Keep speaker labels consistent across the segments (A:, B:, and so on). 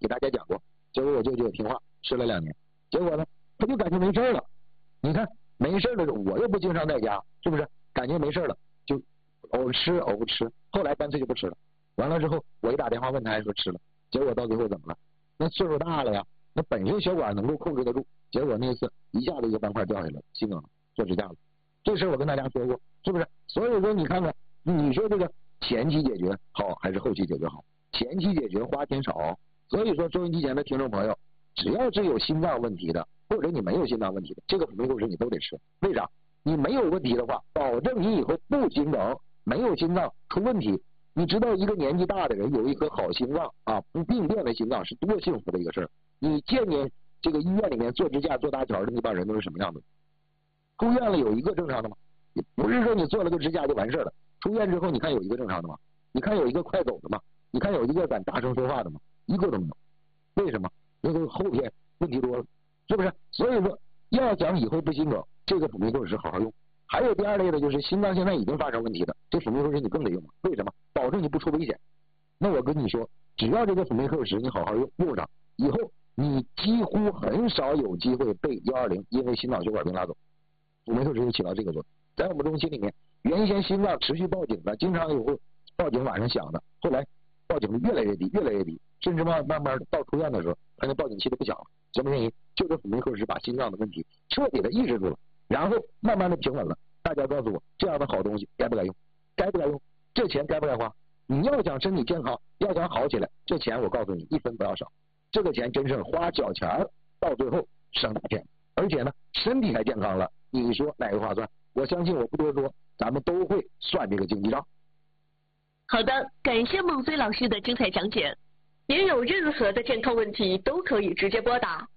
A: 给大家讲过。结果我舅舅也听话，吃了2年，结果呢，他就感觉没事了。你看没事的时候，我又不经常在家，是不是？感觉没事了，就偶吃偶不吃，后来干脆就不吃了。完了之后，我一打电话问他，还说吃了。结果到最后怎么了？那岁数大了呀，那本身血管能够控制得住，结果那次一下子一个斑块掉下来了，心梗了，做支架了。这事我跟大家说过，是不是？所以说你看看，你说这个前期解决好还是后期解决好？前期解决花钱少，所以说收音机前的听众朋友，只要是有心脏问题的，或者你没有心脏问题的，这个辅酶 Q10你都得吃。为啥？你没有问题的话，保证你以后不心梗，没有心脏出问题。你知道一个年纪大的人有一颗好心脏啊，不病变的心脏是多幸福的一个事儿。你见见这个医院里面做支架做搭桥的那帮人都是什么样子？出院了有一个正常的吗？不是说你做了个支架就完事了。出院之后你看有一个正常的吗？你看有一个快走的吗？你看有一个敢大声说话的吗？一个都没有。为什么？那个后天问题多了，是不是？所以说要想以后不心梗，这个辅酶 Q10好好用。还有第二类的就是心脏现在已经发生问题的，这辅酶 Q10你更得用。为什么？保证你不出危险。那我跟你说，只要这个辅酶 Q10你好好用上，以后你几乎很少有机会被120因为心脑血管病拉走。辅酶 Q10就起到这个作用。在我们中心里面，原先心脏持续报警的，经常有报警晚上响的，后来报警率越来越低，越来越低，甚至慢慢到出院的时候，他那报警器都不响了。什么原因？就这辅酶 Q10把心脏的问题彻底的抑制住了，然后慢慢的平稳了。大家告诉我，这样的好东西该不该用？该不该用？这钱该不该花？你要想身体健康，要想好起来，这钱我告诉你一分不要少。这个钱真是花小钱到最后省大钱，而且呢身体还健康了，你说哪个划算？我相信我不多说，咱们都会算这个经济账。
B: 好的，感谢孟非老师的精彩讲解。您有任何的健康问题都可以直接拨打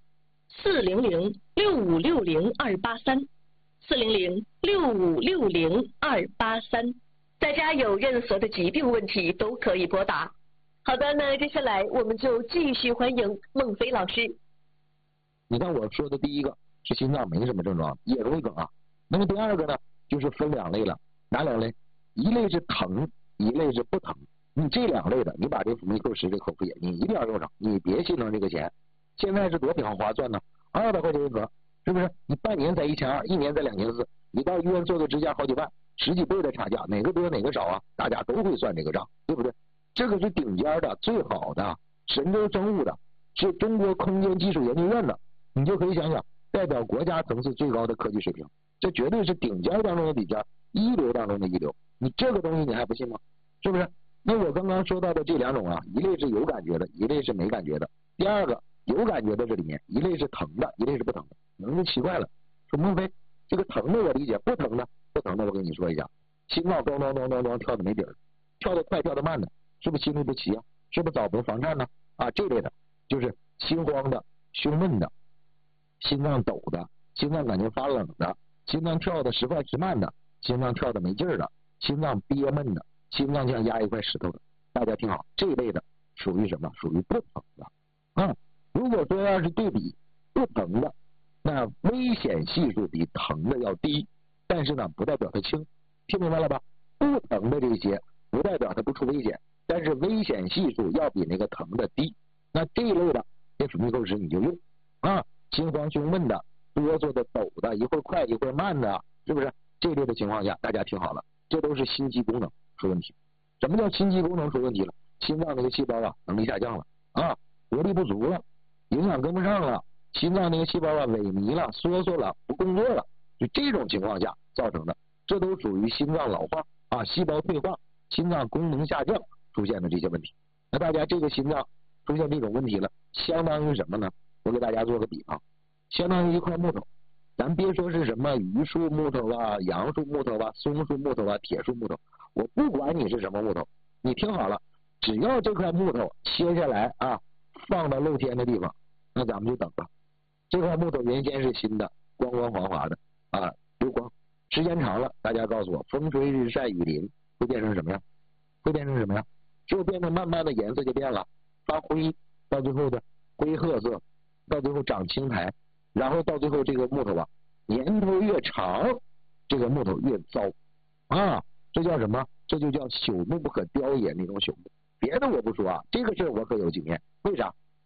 B: 400-6560-283，400-6560-283。大家有任何的疾病问题都可以拨打。好的，那接下来我们就继续欢迎孟非老师。
A: 你看我说的第一个是心脏没什么症状，也容易梗啊。那么第二个呢，就是分2类了，哪2类？一类是疼，一类是不疼。你这2类的，你把这辅酶 Q10这口服液你一定要用上，你别心疼这个钱。现在是多挺划算呢，200块钱一盒，是不是？你半年才1200，一年才2400，你到医院做个支架好几万，10几倍的差价，哪个多哪个少啊？大家都会算这个账，对不对？这个是顶尖的、最好的，神州生物的，是中国空间技术研究院的，你就可以想想，代表国家层次最高的科技水平，这绝对是顶尖当中的顶尖，一流当中的一流。你这个东西你还不信吗？是不是？那我刚刚说到的这2种啊，一类是有感觉的，一类是没感觉的。第二个有感觉的这里面，一类是疼的，一类是不疼的。有人就奇怪了，说孟非这个疼的我理解，不疼的我跟你说一下，心脏咚咚咚咚咚跳的没底儿，跳得快跳得慢的，是不是心律不齐啊？是不是早搏房颤呢？啊，这类的就是心慌的、胸闷的、心脏抖的、心脏感觉发冷的、心脏跳的时快时慢的、心脏跳的没劲儿的、心脏憋闷的、心脏像压一块石头的。大家听好，这一类的属于什么？属于不疼的啊。如果说要是对比不疼的，那危险系数比疼的要低，但是呢不代表它轻，听明白了吧？不疼的这些不代表它不出危险，但是危险系数要比那个疼的低。那这一类的这辅酶 Q10你就用啊，心慌胸闷的、哆嗦的、抖的，一会儿快一会儿慢的，是不是？这类的情况下，大家听好了，这都是心肌功能出问题。什么叫心肌功能出问题了？心脏那个细胞啊能力下降了啊，活力不足了，营养跟不上了，心脏那个细胞啊萎靡了、缩缩了、不工作了，就这种情况下造成的，这都属于心脏老化啊、细胞退化、心脏功能下降出现的这些问题。那大家这个心脏出现这种问题了，相当于什么呢？我给大家做个比方，相当于一块木头，咱别说是什么榆树木头啊、杨树木头啊、松树木头啊、铁树木头，我不管你是什么木头，你听好了，只要这块木头切下来啊，放到露天的地方，那咱们就等吧。这块木头原先是新的，光光滑滑的啊，流光，时间长了，大家告诉我，风吹日晒雨淋会变成什么样？会变成什么样？就变成慢慢的颜色就变了，发灰，到最后的灰褐色，到最后长青苔，然后到最后这个木头啊，年头越长，这个木头越糟啊，这叫什么？这就叫朽木不可雕也那种朽木。别的我不说啊，这个事儿我可有经验。为啥？